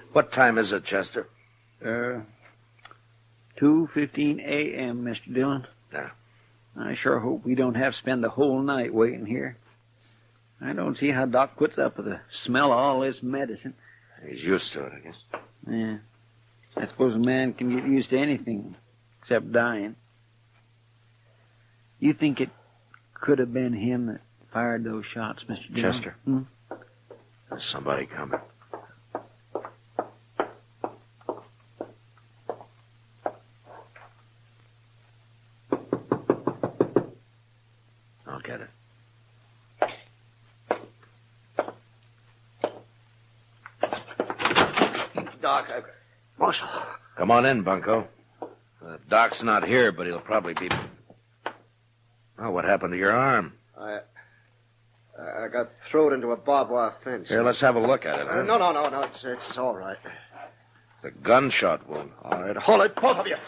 What time is it, Chester? 2:15 a.m., Mr. Dillon. Yeah. I sure hope we don't have to spend the whole night waiting here. I don't see how Doc puts up with the smell of all this medicine. He's used to it, I guess. Yeah. I suppose a man can get used to anything except dying. You think it could have been him that fired those shots, Mr. Dillon? Chester. There's somebody coming. I'll get it. Doc, Marshal. Come on in, Bunko. Doc's not here, but he'll probably be... Oh, what happened to your arm? I got thrown into a barbed wire fence. Here, let's have a look at it, huh? No. It's all right. It's a gunshot wound. All right, hold it, both of you.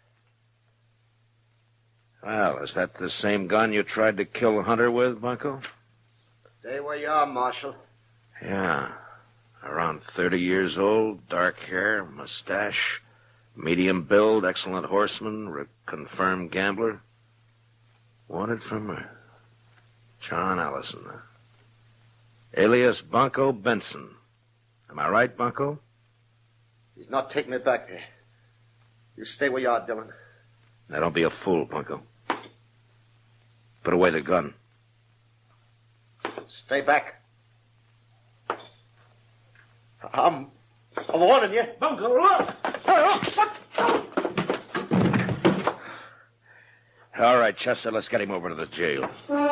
Well, is that the same gun you tried to kill Hunter with, Bunko? Stay where you are, Marshal. Yeah. Around 30 years old, dark hair, mustache, medium build, excellent horseman, confirmed gambler. Wanted for murder. John Allison. Alias Bunko Benson. Am I right, Bunko? He's not taking me back there. You stay where you are, Dillon. Now, don't be a fool, Bunko. Put away the gun. Stay back. I'm warning you. Bunko, look! All right, Chester, let's get him over to the jail.